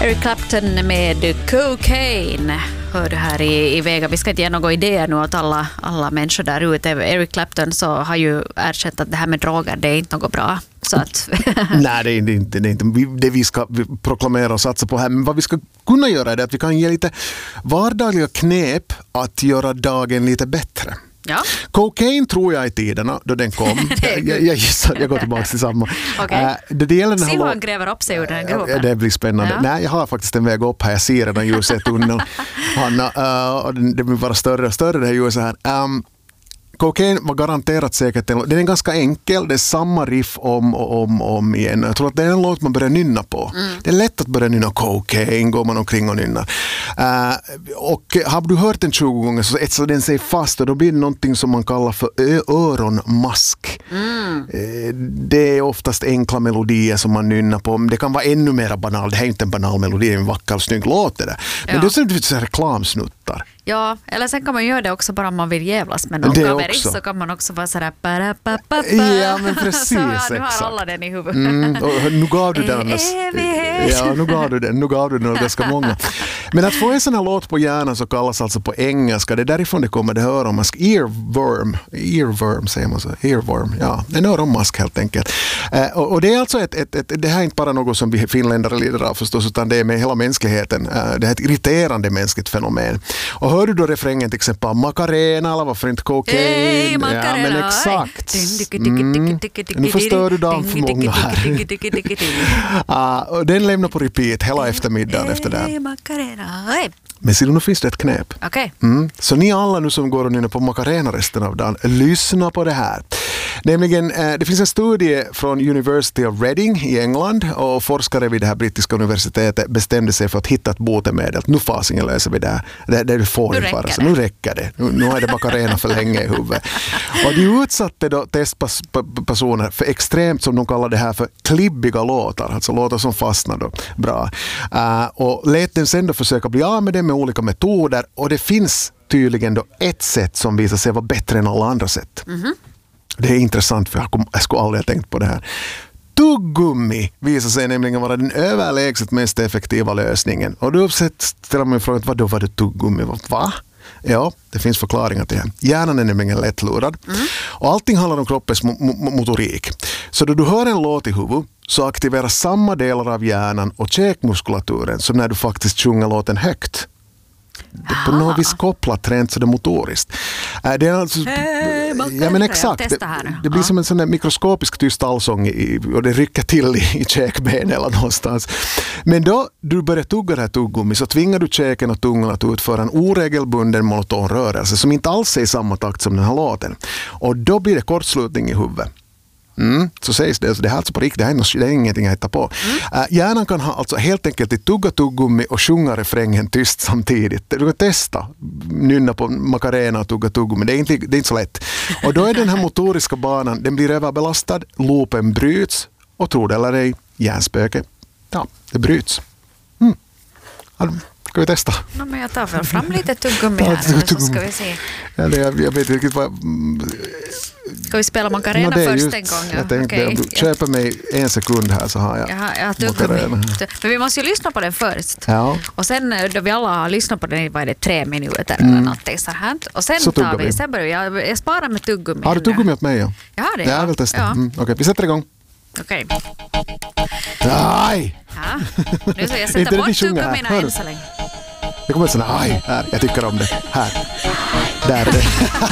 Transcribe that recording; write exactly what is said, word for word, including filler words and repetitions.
Eric Clapton med Cocaine hör du här i, i Vega. Vi ska inte ge några idéer nu åt alla, alla människor där ute. Eric Clapton så har ju erkänt att det här med droger, det är inte något bra. Så att Nej, det är inte det, är inte det vi ska proklamera och satsa på här. Men vad vi ska kunna göra är att vi kan ge lite vardagliga knep att göra dagen lite bättre. Ja. Cocaine tror jag i tiderna då den kom. jag, jag gissar, jag går tillbaka till samma. Okay. Uh, det, det gäller den Se hur han gräver upp sig ur den gropen. Det blir spännande. Ja. Nej, jag har faktiskt en väg upp här. Jag ser redan ljuset i tunneln. Hanna, uh, det blir bara större och större det här ljuset här. Um, Cocaine var garanterat säkert en, den är ganska enkel, det är samma riff om och om och om igen. Jag tror att det är en låt man börjar nynna på. Mm. Det är lätt att börja nynna Cocaine, går man omkring och nynnar. Uh, och har du hört den tjugo gånger så etsar den sig fast och då blir det någonting som man kallar för ö- öronmask. Mm. Uh, det är oftast enkla melodier som man nynnar på. Det kan vara ännu mer banal, det här är inte en banal melodi, det är en vacker och snygg låt det där. Men ja. Det är så reklamsnuttar. Ja, eller sen kan man göra det också bara om man vill jävlas med någon kameris så kan man också vara sådär ja, men precis, så, ja, nu har alla den i huvudet. Mm, och nu gav du den annars. Ja, nu gav du den, nu gav du den ganska många. Men att få en sån här låt på hjärnan så kallas alltså på engelska, det är därifrån det kommer det öronmask, earworm, earworm säger man så, earworm, ja, en öronmask helt enkelt. Eh, och, och det är alltså ett, ett, ett, det här är inte bara något som vi finländare lider av förstås, utan det är med hela mänskligheten, eh, det är ett irriterande mänskligt fenomen. Och hör du då refrängen till exempel Macarena eller varför inte Cocaine? Hey, ja, men exakt. Mm. Nu förstör du dagen för många här. uh, och den lämnar på repeat hela eftermiddagen efter det. Hey, Macarena. Hey. Men ser du, nu finns det ett knep. Okay. Mm. Så ni alla nu som går och nynnar på Macarena resten av dagen, lyssna på det här. Nämligen, eh, det finns en studie från University of Reading i England och forskare vid det här brittiska universitetet bestämde sig för att hitta ett botemedel. Nu fasingen löser vi det här. Det, det du får nu, räcker räcker det. nu räcker det. Nu, nu är det Macarena för länge i huvudet. Och de utsatte då testpersoner för extremt, som de kallar det här, för klibbiga låtar. Alltså låtar som fastnar då bra. Uh, och lät dem sen då försöka bli av med det med olika metoder. Och det finns tydligen då ett sätt som visar sig vara bättre än alla andra sätt. Mm-hmm. Det är intressant för jag, kom, jag skulle aldrig ha tänkt på det här. Tuggummi visar sig nämligen vara den överlägset mest effektiva lösningen. Och då ställer man frågan, vad då var det tuggummi? Va? Ja, det finns förklaringar till det. Hjärnan är nämligen lättlurad. Mm. Och allting handlar om kroppens mo- mo- motorik. Så då du hör en låt i huvudet så aktiverar samma delar av hjärnan och käkmuskulaturen som när du faktiskt sjunger låten högt. Det är på något vis kopplat rent så det motoriskt. Det är alltså, hey, ja men exakt, det, det blir ja. som en sån där mikroskopisk tyst allsång i, och det rycker till i, i käkben eller någonstans. Men då du börjar tugga det här tuggummi så tvingar du käken och tungan att utföra en oregelbunden monoton rörelse som inte alls är i samma takt som den här låten. Och då blir det kortslutning i huvudet. Mm, så sägs det. Det här är alltså på riktigt, det här är, det är ingenting att hitta på. Mm. Uh, hjärnan kan ha alltså helt enkelt i tugga tuggummi och sjunga refrängen tyst samtidigt. Du kan testa, nynna på Macarena och tugga tuggummi. Det är inte, det är inte så lätt. Och då är den här motoriska banan, den blir överbelastad, loopen bryts och tror det eller ej, hjärnspöke, ja, det bryts. Mm. Ska vi testa? No, men jag tar väl fram lite tuggummi här så ska vi se. Ja, det, jag, jag vet inte vad... Ska vi spela Macarena no, först en gång? Jag tänkte, okay. Om du köper mig en sekund här så har jag, jag, har, jag har Macarena. Men vi måste ju lyssna på den först. Ja. Och sen då vi alla har lyssnat på den, vad är det, tre minuter mm. eller någonting så här. Och sen så tar vi, vi. Sen börjar jag, jag sparar med tuggummi. Har du tuggummi åt mig? Ja, jag har det. Ja, jag vill testa. Ja. Mm. Okej, okay, vi sätter igång. Okej. Okay. Aj! Ja. Nu så jag sätter bort tuggummina än så länge. Det kommer ett sånt här, aj, här, jag tycker om det. Här. Där är det.